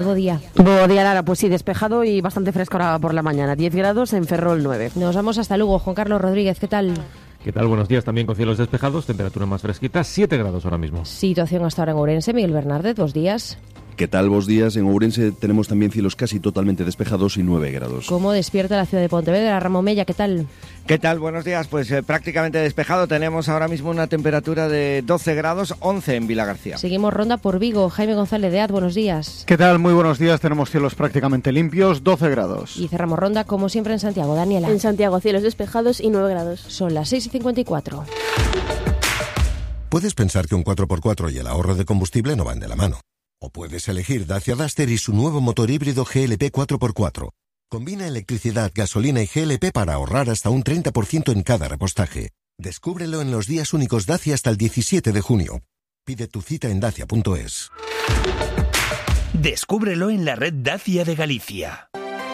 Bo día, Lara. Pues sí, despejado y bastante fresco ahora por la mañana. 10 grados en Ferrol 9. Nos vamos hasta Lugo. Juan Carlos Rodríguez, ¿qué tal? ¿Qué tal? Buenos días, también con cielos despejados, temperatura más fresquita, 7 grados ahora mismo. Situación hasta ahora en Ourense. Miguel Bernardez, 2 días. ¿Qué tal? Buenos días. En Ourense tenemos también cielos casi totalmente despejados y 9 grados. ¿Cómo despierta la ciudad de Pontevedra? Ramón Mella, ¿qué tal? ¿Qué tal? Buenos días. Pues prácticamente despejado. Tenemos ahora mismo una temperatura de 12 grados, 11 en Vilagarcía. Seguimos ronda por Vigo. Jaime González de AD, buenos días. ¿Qué tal? Muy buenos días. Tenemos cielos prácticamente limpios, 12 grados. Y cerramos ronda, como siempre, en Santiago. Daniela. En Santiago, cielos despejados y 9 grados. Son las 6:54. Puedes pensar que un 4x4 y el ahorro de combustible no van de la mano. O puedes elegir Dacia Duster y su nuevo motor híbrido GLP 4x4. Combina electricidad, gasolina y GLP para ahorrar hasta un 30% en cada repostaje. Descúbrelo en los días únicos Dacia hasta el 17 de junio. Pide tu cita en dacia.es. Descúbrelo en la red Dacia de Galicia.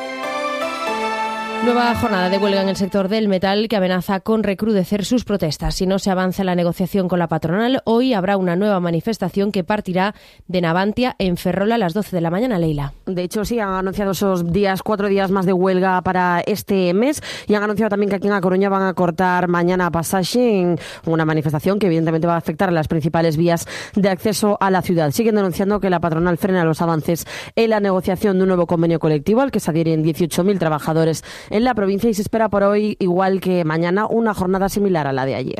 Nueva jornada de huelga en el sector del metal que amenaza con recrudecer sus protestas. Si no se avanza en la negociación con la patronal, hoy habrá una nueva manifestación que partirá de Navantia en Ferrol a las 12 de la mañana, Leila. De hecho, sí, han anunciado esos 4 días más de huelga para este mes y han anunciado también que aquí en A Coruña van a cortar mañana pasaje en una manifestación que evidentemente va a afectar a las principales vías de acceso a la ciudad. Siguen denunciando que la patronal frena los avances en la negociación de un nuevo convenio colectivo al que se adhieren 18.000 trabajadores en la provincia y se espera por hoy, igual que mañana, una jornada similar a la de ayer.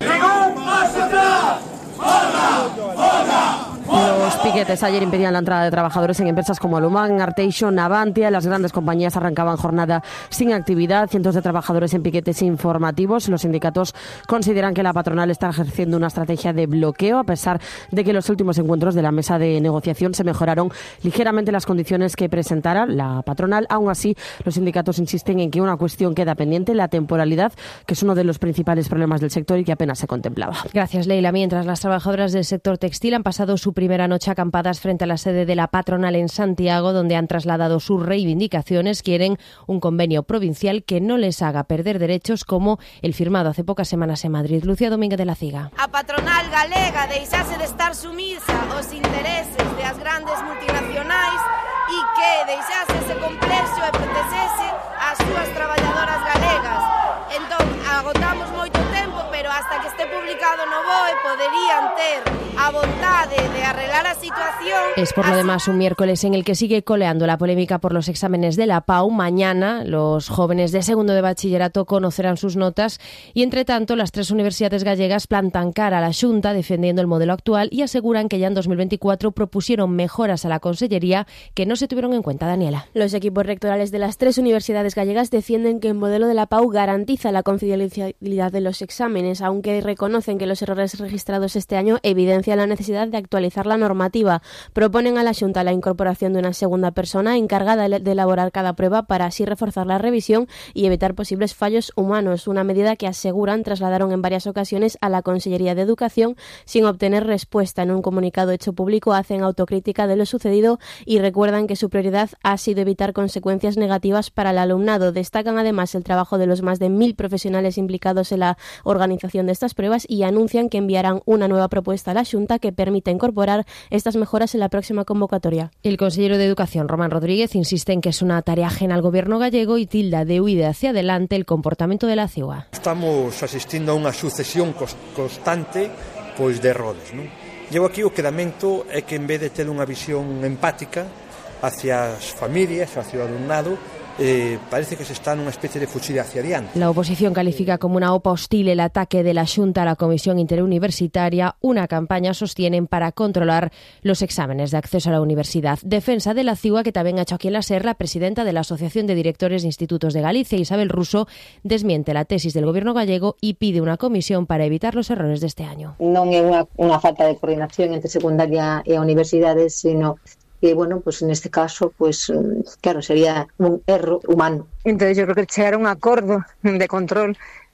Los piquetes ayer impedían la entrada de trabajadores en empresas como Alumán, Arteixo, Navantia. Las grandes compañías arrancaban jornada sin actividad. Cientos de trabajadores en piquetes informativos. Los sindicatos consideran que la patronal está ejerciendo una estrategia de bloqueo, a pesar de que en los últimos encuentros de la mesa de negociación se mejoraron ligeramente las condiciones que presentara la patronal. Aún así, los sindicatos insisten en que una cuestión queda pendiente, la temporalidad, que es uno de los principales problemas del sector y que apenas se contemplaba. Gracias, Leila. Mientras las trabajadoras del sector textil han pasado su primera noche acampadas frente a la sede de la patronal en Santiago, donde han trasladado sus reivindicaciones, quieren un convenio provincial que no les haga perder derechos como el firmado hace pocas semanas en Madrid. Lucía Domínguez de la Ciga. A patronal galega deixase de estar sumisa aos intereses das grandes multinacionais e que deixase ese complexo e protexese as súas traballadoras galegas. Entón, agotamos moito tempo, pero hasta que este publicado no BOE poderían ter a vontade de arreglar a situación. Es por lo demás un miércoles en el que sigue coleando la polémica por los exámenes de la PAU. Mañana los jóvenes de segundo de bachillerato conocerán sus notas y, entre tanto, las 3 universidades gallegas plantan cara a la Xunta defendiendo el modelo actual y aseguran que ya en 2024 propusieron mejoras a la Consellería que no se tuvieron en cuenta. Daniela. Los equipos rectorales de las 3 universidades gallegas defienden que el modelo de la PAU garantiza la confidencialidad de los exámenes, aunque reconocen que los errores registrados este año evidencian la necesidad de actualizar la normativa. Proponen a la Xunta la incorporación de una segunda persona encargada de elaborar cada prueba para así reforzar la revisión y evitar posibles fallos humanos, una medida que aseguran trasladaron en varias ocasiones a la Consellería de Educación sin obtener respuesta. En un comunicado hecho público hacen autocrítica de lo sucedido y recuerdan que su prioridad ha sido evitar consecuencias negativas para el alumnado. Destacan además el trabajo de los más de 1.000 profesionales implicados en la organización de estas pruebas y anuncian que enviarán una nueva propuesta a la Xunta que permita incorporar estas mejoras en la próxima convocatoria. El consejero de Educación, Román Rodríguez, insiste en que es una tarea ajena al gobierno gallego y tilda de huida hacia adelante el comportamento de la CIUA. Estamos asistindo a unha sucesión constante de errores, non? Eu aquí o quedamento é que en vez de ter unha visión empática hacia as familias, hacia o alumnado, parece que se está nunha especie de fuxida hacia adiante. La oposición califica como una OPA hostil el ataque de la Xunta a la Comisión Interuniversitaria, una campaña sostienen para controlar los exámenes de acceso a la universidad. Defensa de la CIUA, que tamén ha hecho aquí en la SER la presidenta de la Asociación de Directores de Institutos de Galicia, Isabel Russo, desmiente la tesis del gobierno gallego y pide una comisión para evitar los errores de este año. Non é unha falta de coordinación entre secundaria e a universidades, sino que, bueno, pues en este caso, pues claro, sería un erro humano. Entonces yo creo que llegar a un acuerdo de control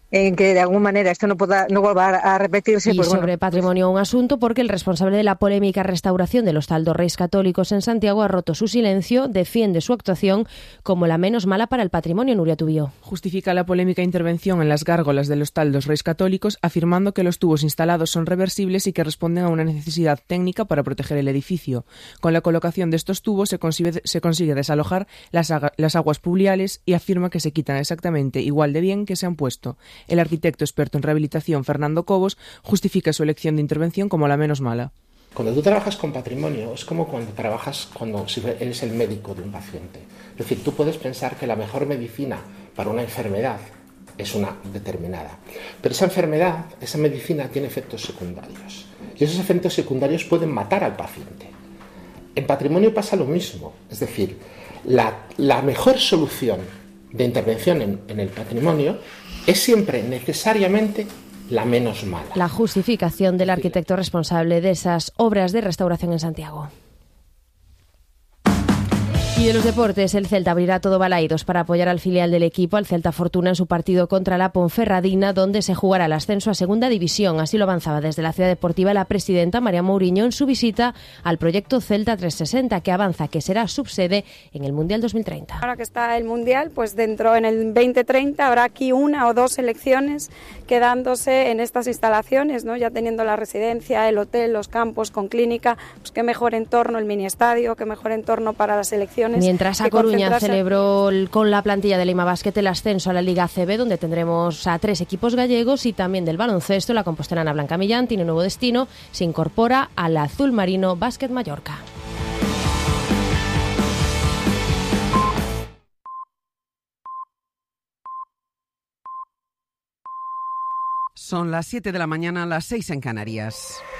en que de alguna manera esto no vuelva a repetirse. Y pues sobre patrimonio un asunto porque el responsable de la polémica restauración del Hostal dos Reis Católicos en Santiago ha roto su silencio, defiende su actuación como la menos mala para el patrimonio. Nuria Tubío. Justifica la polémica intervención en las gárgolas del Hostal dos Reis Católicos afirmando que los tubos instalados son reversibles y que responden a una necesidad técnica para proteger el edificio. Con la colocación de estos tubos se consigue desalojar las aguas pluviales y afirma que se quitan exactamente igual de bien que se han puesto. El arquitecto experto en rehabilitación, Fernando Cobos, justifica su elección de intervención como la menos mala. Cuando tú trabajas con patrimonio es como si eres el médico de un paciente. Es decir, tú puedes pensar que la mejor medicina para una enfermedad es una determinada. Pero esa enfermedad, esa medicina tiene efectos secundarios. Y esos efectos secundarios pueden matar al paciente. En patrimonio pasa lo mismo. Es decir, la mejor solución de intervención en el patrimonio es siempre necesariamente la menos mala. La justificación del arquitecto responsable de esas obras de restauración en Santiago. Y de los deportes, el Celta abrirá todo Balaidos para apoyar al filial del equipo, al Celta Fortuna, en su partido contra la Ponferradina, donde se jugará el ascenso a Segunda División. Así lo avanzaba desde la Ciudad Deportiva la presidenta María Mouriño en su visita al proyecto Celta 360, que avanza que será subsede en el Mundial 2030. Ahora que está el Mundial, pues dentro en el 2030 habrá aquí 1 o 2 selecciones quedándose en estas instalaciones, ¿no? Ya teniendo la residencia, el hotel, los campos con clínica, pues qué mejor entorno el mini estadio, qué mejor entorno para las selecciones. Mientras A Coruña celebró con la plantilla de Lima Basket el ascenso a la Liga ACB, donde tendremos a 3 equipos gallegos, y también del baloncesto, la compostelana Blanca Millán tiene nuevo destino, se incorpora al Azul Marino Básquet Mallorca. Son las 7 de la mañana, las 6 en Canarias.